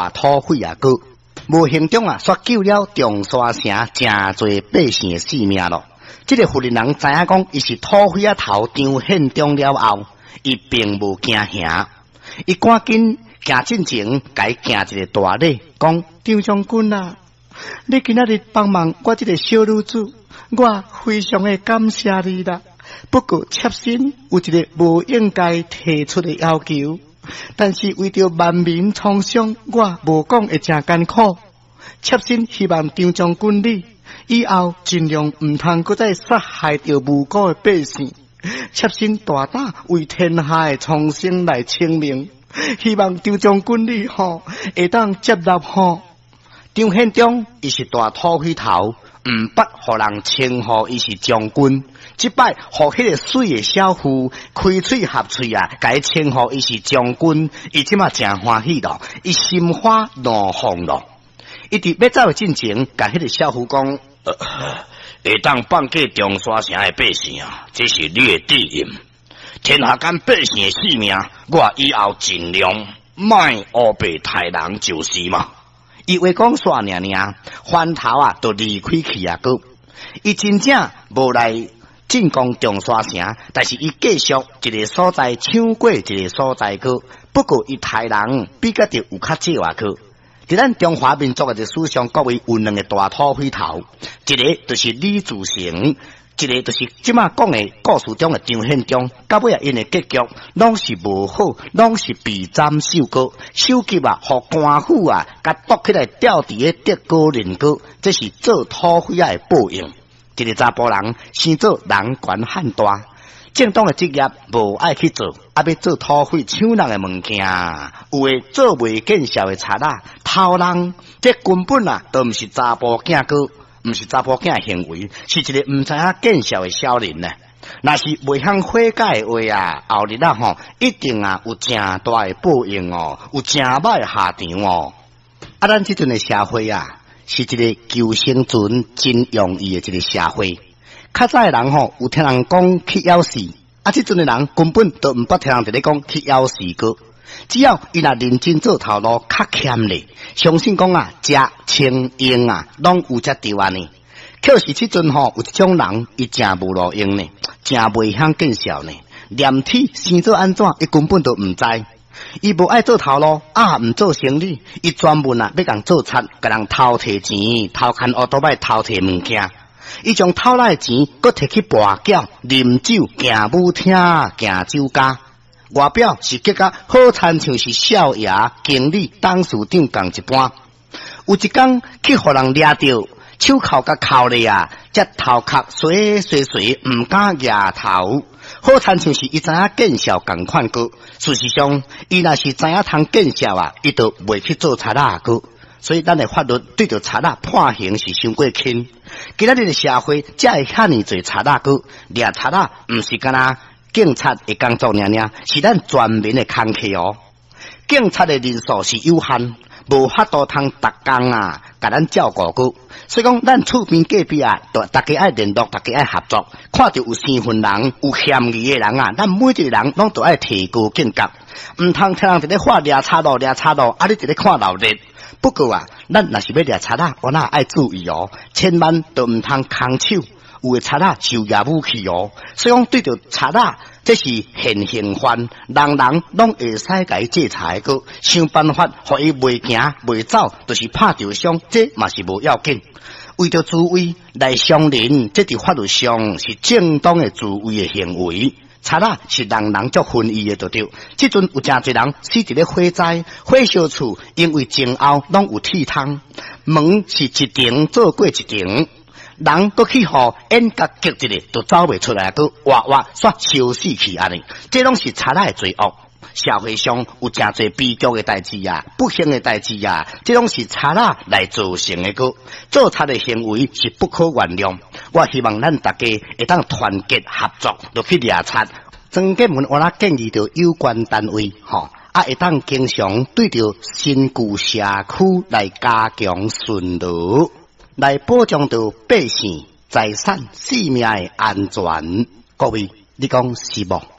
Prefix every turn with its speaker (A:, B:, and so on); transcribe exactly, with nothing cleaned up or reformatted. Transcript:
A: 大土匪啊，个无形中啊，煞救了中山城真侪百姓的性命咯。这个妇人人知影讲，伊是土匪啊头张献忠了后，伊并无惊吓，伊赶紧行进前，甲伊行一个大礼，讲张将军啊，你今仔日帮忙我这个小女子，我非常的感谢你啦。不过妾身有一个无应该提出的要求，但是为着万民创伤，我无讲会真艰苦。妾身希望张将军你以后尽量唔通搁再杀害着无辜的百姓。妾身大胆为天下的苍生来请命，希望张将军你吼会当接纳吼。张献忠伊是大土匪头，唔捌互人称呼伊是将军。即摆互迄个水的小妇开嘴合喙啊，甲伊称呼伊是将军，伊即马真欢喜咯，伊心花怒放咯。伊伫要走进前，甲迄个小妇讲：呃，会当放过中山城的百姓啊，这是你的责任。天下间百姓的性命，我以后尽量卖乌白杀人就是嘛。伊话讲煞尔尔，翻头啊，就离开去啊个。伊真正无来进攻中山城，但是伊继续一个所在抢过一个所在个。不过伊杀人比较着有较少啊个。伫咱中华民族的史上，各位有两个大土匪头，一个就是李自成，一个就是即马讲的故事中的张献忠。到尾啊，因的结局拢是无好，拢是被斩首歌，首级啊，互官府啊，甲夺起来吊伫个德高人高，这是做土匪啊的报应。一个查甫人生做人权汉大，正当的职业无爱去做，啊要做土匪抢人的物件，有诶做未见效的贼仔偷人，这根本啊都毋是查甫囝哥，毋是查甫囝行为，是一个毋知影见效的小人呢。若是未晓悔改的话啊，后日啊吼，一定啊有正大的报应哦，有正歹的下场哦。啊，咱即阵的社会啊，是一个求生存真容易的一个社会。较早的人吼，有听人讲去要死，啊，即阵的人根本都毋捌听人伫咧讲去要死个。只要伊若认真做头路，较欠咧，相信讲啊，食清用啊，拢有才对安尼。可是即阵吼，有一种人，伊真无路用呢，真袂晓见效呢，连体生做安怎，伊根本都毋知。伊无爱做头路，啊，毋做生意，伊专门啊要共做贼，甲人偷摕钱，偷牵乌多摆，偷摕物件。伊将偷来的钱，搁摕去跋筊、啉酒、行舞厅、行酒家。外表是结甲好亲像是少爷、经理、董事长共一般。有一天去互人抓着，手铐甲铐咧啊，才头壳随随随毋敢抬头。好亲像是伊知影见效共款个。事实上，伊若是知影通见效啊，伊就袂去做贼仔个。所以咱的法律对着贼仔判刑是伤过轻。今仔日的社会才会遐尼侪贼仔个，掠贼仔毋是干那警察的工作尔尔，是咱全民的工课哦。警察的人数是有限，无法度通逐工啊，甲咱照顾个。所以讲，咱厝边隔壁啊，大家爱联络，大家爱合作。看到有身份人、有嫌疑的人啊，咱每一个人拢都爱提高警觉，毋通听人伫咧话掠贼路、掠贼路，啊，你伫咧看闹热。不过啊，咱若是要掠贼仔，我那爱注意哦，千万都毋通空手，有的贼仔就拿武器哦。所以讲对着贼仔，这是现行犯，人人拢会使甲伊制裁个，想办法互伊袂行袂走，就是拍着伤，这嘛是无要紧。为着自卫来伤人，这伫法律上是正当的自卫的行为。贼仔是人人足分意的，就对。即阵有真侪人死伫咧火灾、火烧厝，因为前后拢有铁通，门是一顶做过一顶，人搁去互眼角夹一个，就走袂出来，搁哇哇煞烧死去安尼，这拢是贼仔的罪恶。社会上有真侪悲剧的代志啊，不幸的代志啊，这拢是贼仔来造成的个。做贼的行为是不可原谅。我希望咱大家会当团结合作，就去掠贼。曾建文我啦建议着有关单位，吼啊会当经常对着新旧社区来加强巡逻，来保障着百姓财产性命的安全。各位，你讲是无？